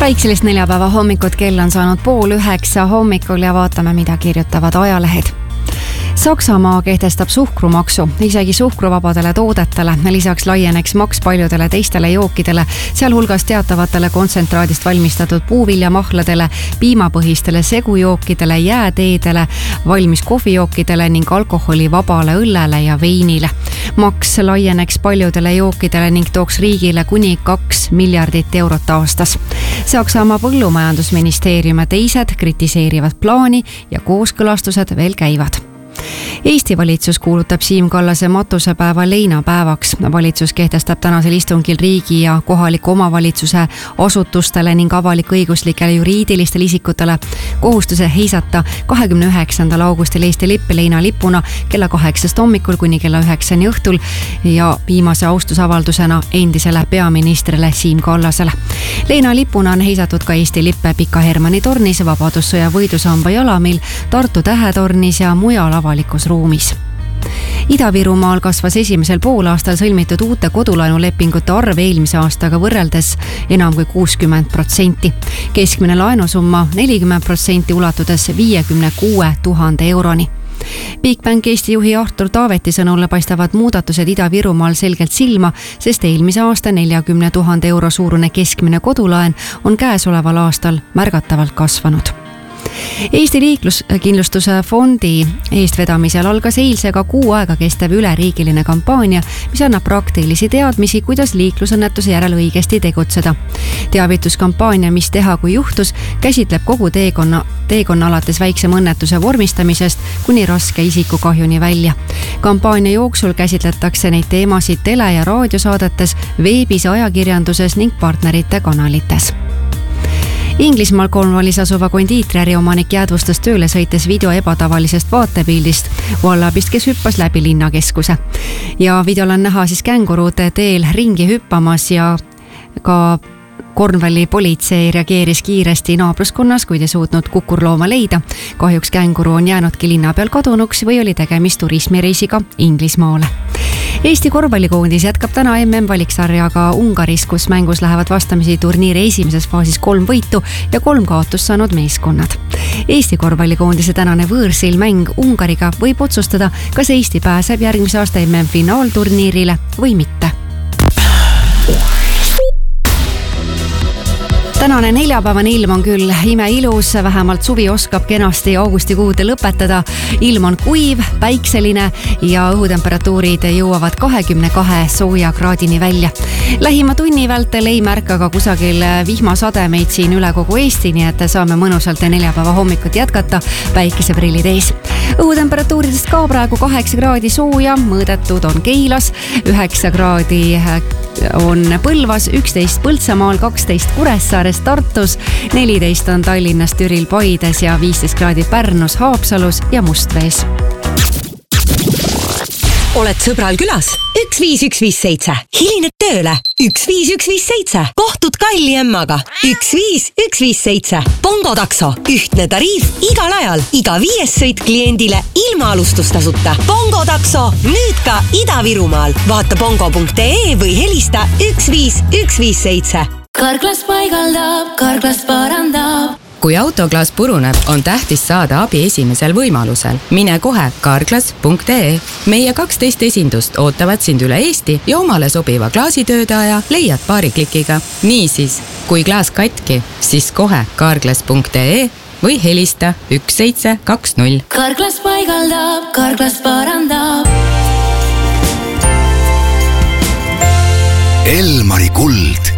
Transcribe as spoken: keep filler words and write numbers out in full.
Päikselist neljapäeva hommikut, kell on saanud pool üheksa hommikul ja vaatame, mida kirjutavad ajalehed. Saksamaa kehtestab suhkrumaksu isegi suhkruvabadele toodetele, lisaks laieneks maks paljudele teistele jookidele, sealhulgas teatavatele kontsentraadist valmistatud puuviljamahladele, piimapõhistele segujookidele, jääteedele, valmis kohvijookidele ning alkoholivabale õllele ja veinile. Maks laieneks paljudele jookidele ning tooks riigile kuni kaks miljardit eurot aastas. Saksamaa põllumajandusministeerium ja teised kritiseerivad plaani ja kooskõlastused veel käivad. Eesti valitsus kuulutab Siim Kallase matusepäeva leinapäevaks. Valitsus kehtestab tänasel istungil riigi ja kohaliku omavalitsuse asutustele ning avalik-õiguslikele juriidilistele isikutele kohustuse heisata kahekümne üheksandal augustil Eesti lipp leinalipuna kella kaheksast hommikul kuni kella üheksani õhtul ja viimase austusavaldusena endisele peaministrile Siim Kallasele. Leinalipuna on heisatud ka Eesti lippe Pika Hermanni tornis, Vabadussõja võidusamba jalamil, Tartu tähetornis ja mujal avalikus ruumis. Ida-Virumaal kasvas esimesel poolaastal sõlmitud uute kodulaenulepingute arv eelmise aastaga võrreldes enam kui kuuskümmend protsenti. Keskmine laenusumma nelikümmend protsenti ulatudes viiekümne kuue tuhande euroni. Bigbank Eesti juhi Artur Taaveti sõnul paistavad muudatused Ida-Virumaal selgelt silma, sest eelmise aasta neljakümne tuhande euro suurune keskmine kodulaen on käesoleval aastal märgatavalt kasvanud. Eesti liikluskindlustuse fondi eestvedamisel algas eilsega kuu aega kestev üleriigiline kampaania, mis annab praktilisi teadmisi, kuidas liiklusõnnetuse järel õigesti tegutseda. Teavituskampaania, mis teha kui juhtus, käsitleb kogu teekonna, teekonna alates väiksem õnnetuse vormistamisest kuni raske isikukahjuni välja. Kampaania jooksul käsitletakse neid teemasid tele- ja raadiosaadetes, veebis, ajakirjanduses ning partnerite kanalites. Inglismaal Cornwallis asuva kondiitri omanik jäädvustas tööle sõites video ebatavalisest vaatepildist Wallabist, kes hüppas läbi linnakeskuse. Ja videol on näha siis känguruud teel ringi hüppamas ja ka Cornwalli politsei reageeris kiiresti naabruskonnas, kuid ei suutnud kukurlooma leida. Kahjuks känguru on jäänudki linna peal kadunuks või oli tegemist turismireisiga Inglismaale. Eesti korvpallikoondis jätkab täna M M valiksarjaga Ungaris, kus mängus lähevad vastamisi turniiri esimeses faasis kolm võitu ja kolm kaotust saanud meeskonnad. Eesti korvpallikoondise tänane võõrsil mäng Ungariga võib otsustada, kas Eesti pääseb järgmise aasta M M finaalturniirile või mitte. Tänane neljapäevane ilm on küll imeilus, vähemalt suvi oskab kenasti augustikuud lõpetada. Ilm on kuiv, päikseline ja õhutemperatuurid jõuavad kahekümne kahe sooja kraadini välja. Lähima tunni vältel ei märka ka kusagil vihmasademeid siin üle kogu Eesti, nii et saame mõnusalt neljapäeva hommikut jätkata päikeseprillid ees. Õhutemperatuuridest ka praegu kaheksa kraadi sooja, mõõdetud on Keilas, üheksa kraadi on Põlvas, üksteist Põltsamaal, kaksteist Kuressaares, Tartus, neliteist on Tallinnas, Türil, Paides ja viisteist kraadi Pärnus, Haapsalus ja Mustvees. Oled sõbral külas? üks viis üks viis seitse. Hilined tööle? üks viis üks viis seitse. Kohtud kalli emmaga? üks viis üks viis seitse. Bongo takso. Ühtne tariif igal ajal. Iga viies sõit kliendile ilma alustustasuta. Bongo takso. Nüüd ka Ida-Virumaal. Vaata bongo punkt ee või helista üks viis üks viis seitse. Karklas paigaldab, Karklas parandab. Kui autoklaas puruneb, on tähtis saada abi esimesel võimalusel. Mine kohe karklas punkt ee. Meie kaksteist esindust ootavad sind üle Eesti ja omale sobiva klaasitöödaja leiad paari klikiga. Niisiis, kui klaas katki, siis kohe karklas punkt ee või helista üks seitse kaks null. Karklas paigaldab, Karklas parandab. Elmari kuld